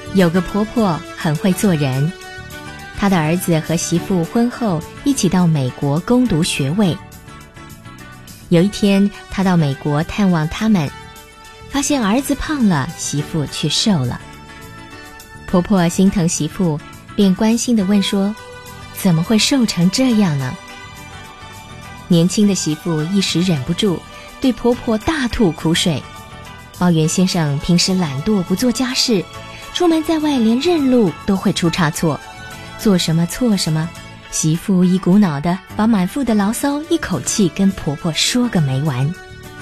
有个婆婆很会做人，她的儿子和媳妇婚后一起到美国攻读学位。有一天，她到美国探望他们，发现儿子胖了，媳妇却瘦了。婆婆心疼媳妇，便关心地问说：怎么会瘦成这样呢？年轻的媳妇一时忍不住，对婆婆大吐苦水，抱怨先生平时懒惰不做家事，出门在外连认路都会出差错，做什么错什么。媳妇一股脑的把满腹的牢骚一口气跟婆婆说个没完。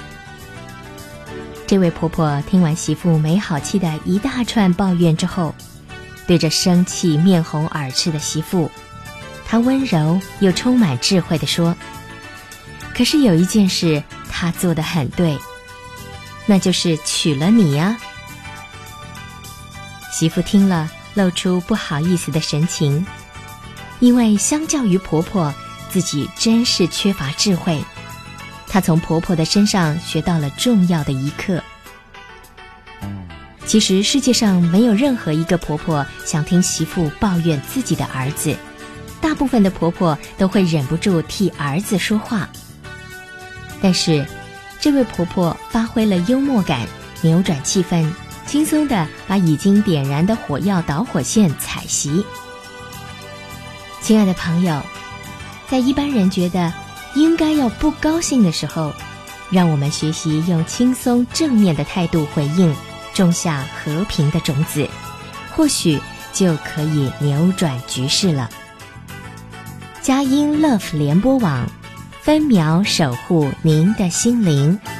这位婆婆听完媳妇没好气的一大串抱怨之后，对着生气面红耳赤的媳妇，她温柔又充满智慧地说：可是有一件事她做得很对，那就是娶了你呀。媳妇听了露出不好意思的神情，因为相较于婆婆，自己真是缺乏智慧。她从婆婆的身上学到了重要的一课。其实世界上没有任何一个婆婆想听媳妇抱怨自己的儿子，大部分的婆婆都会忍不住替儿子说话。但是这位婆婆发挥了幽默感，扭转气氛，轻松地把已经点燃的火药导火线踩熄。亲爱的朋友，在一般人觉得应该要不高兴的时候，让我们学习用轻松正面的态度回应，种下和平的种子，或许就可以扭转局势了。佳音 Love 联播网，分秒守护您的心灵。